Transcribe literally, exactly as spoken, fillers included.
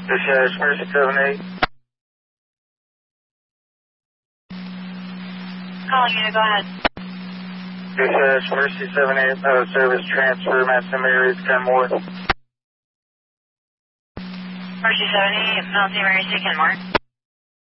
Dispatch, Mercy seven eight. Calling you, go ahead. Dispatch, Mercy seven eight, out of service transfer, Madison Mary's Kenmore. Mercy seven eight, Mountain Mary, Kenmore.